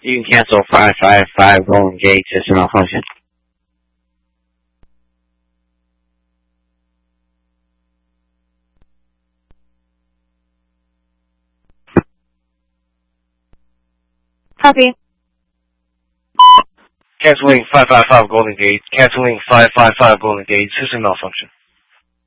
You can cancel 555 Golden Gate system malfunction. Copy. Canceling 555 Golden Gate. Canceling 555 Golden Gate. System malfunction.